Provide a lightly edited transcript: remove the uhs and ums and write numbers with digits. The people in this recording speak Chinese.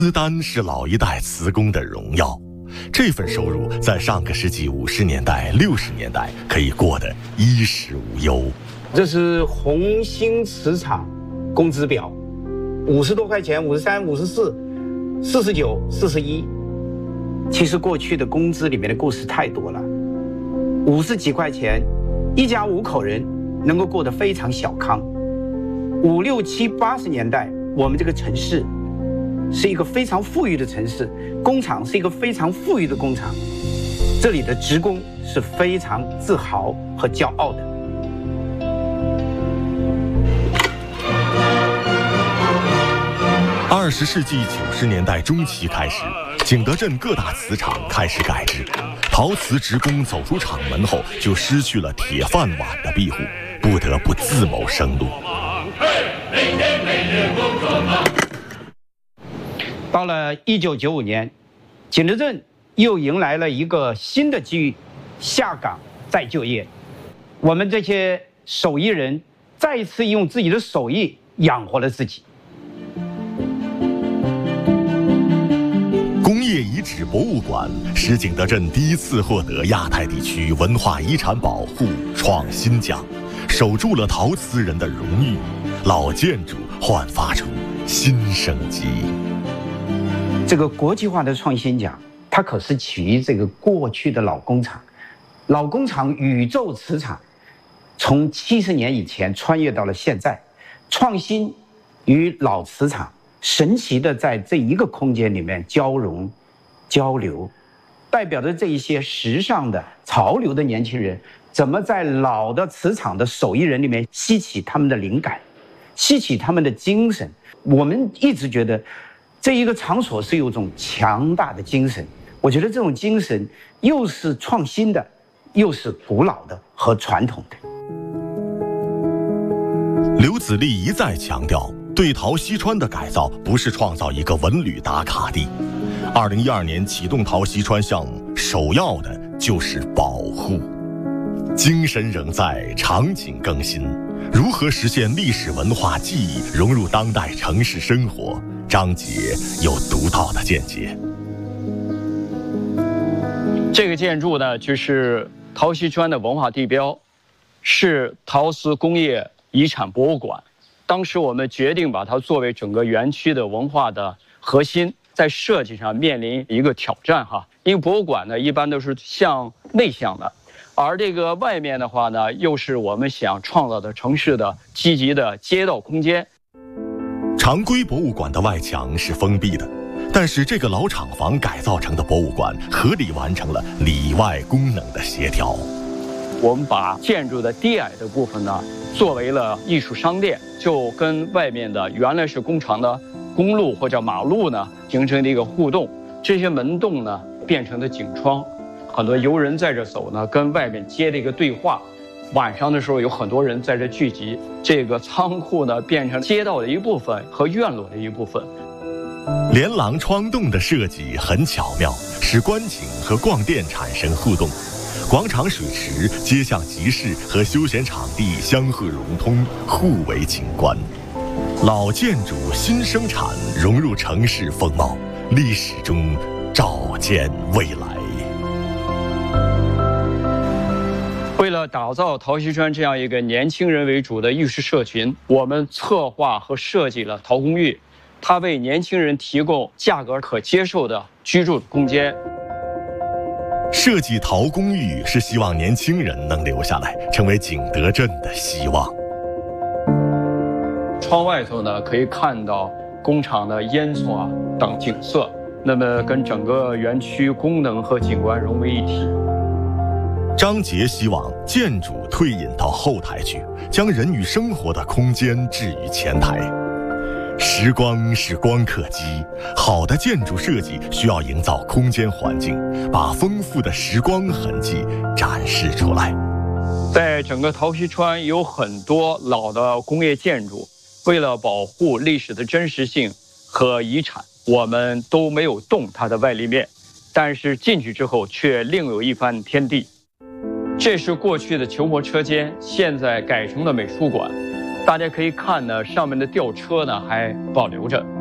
私单是老一代瓷工的荣耀，这份收入在上个世纪50年代、60年代可以过得衣食无忧。 这是红星瓷厂工资表，50多块钱，53、54、49、41。其实过去的工资里面的故事太多了，50几块钱，一家5口人能够过得非常小康。5、6、7、80年代，我们这个城市是一个非常富裕的城市，工厂是一个非常富裕的工厂，这里的职工是非常自豪和骄傲的。 20世纪90年代中期开始，景德镇各大瓷厂开始改制，陶瓷职工走出厂门后就失去了铁饭碗的庇护，不得不自谋生路。 到了1995年，景德镇又迎来了一个新的机遇，下岗再就业。我们这些手艺人再一次用自己的手艺养活了自己。 工业遗址博物馆是景德镇第一次获得亚太地区文化遗产保护创新奖，守住了陶瓷人的荣誉，老建筑焕发出新生机。 这个国际化的创新奖，它可是起于这个过去的老工厂，老工厂宇宙磁场，从70年以前穿越到了现在，创新与老磁场神奇的在这一个空间里面交融、交流，代表着这一些时尚的潮流的年轻人，怎么在老的磁场的手艺人里面吸起他们的灵感，吸起他们的精神。我们一直觉得这一个场所是有一种强大的精神，我觉得这种精神又是创新的，又是古老的和传统的。 刘子立一再强调，对陶溪川的改造不是创造一个文旅打卡地。2012年启动陶溪川项目，首要的就是保护。精神仍在，场景更新。如何实现历史文化记忆融入当代城市生活？张杰有独到的见解。 这个建筑呢，就是陶溪川的文化地标，是陶瓷工业遗产博物馆。当时我们决定把它作为整个园区的文化的核心，在设计上面临一个挑战哈，因为博物馆呢一般都是向内向的，而这个外面的话呢，又是我们想创造的城市的积极的街道空间。 常规博物馆的外墙是封闭的，但是这个老厂房改造成的博物馆合理完成了里外功能的协调。 我们把建筑的低矮的部分呢，作为了艺术商店，就跟外面的原来是工厂的公路或者马路呢，形成了一个互动。这些门洞呢，变成了景窗，很多游人在这走呢，跟外面接了一个对话。晚上的时候有很多人在这聚集，这个仓库呢变成街道的一部分和院落的一部分。 连廊窗洞的设计很巧妙，使观景和逛店产生互动。广场水池、街巷集市和休闲场地相互融通，互为景观。老建筑新生产，融入城市风貌，历史中照见未来。 为了打造陶溪川这样一个年轻人为主的艺术社群，我们策划和设计了陶公寓，它为年轻人提供价格可接受的居住空间。 设计陶公寓是希望年轻人能留下来，成为景德镇的希望。 窗外头呢，可以看到工厂的烟囱啊等景色，那么跟整个园区功能和景观融为一体。 张杰希望建筑退隐到后台去，将人与生活的空间置于前台。时光是光刻机，好的建筑设计需要营造空间环境，把丰富的时光痕迹展示出来。 在整个陶溪川有很多老的工业建筑，为了保护历史的真实性和遗产，我们都没有动它的外立面，但是进去之后却另有一番天地。这是过去的球磨车间，现在改成了美术馆。大家可以看呢，上面的吊车呢还保留着。